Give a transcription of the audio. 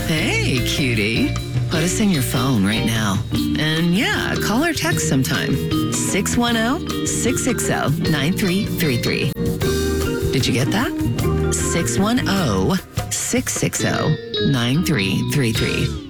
Hey, cutie. Put us in your phone right now. And yeah, call or text sometime. 610-660-9333. Did you get that? 610-660-9333.